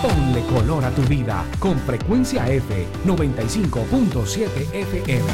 Ponle color a tu vida con Frecuencia F 95.7 FM.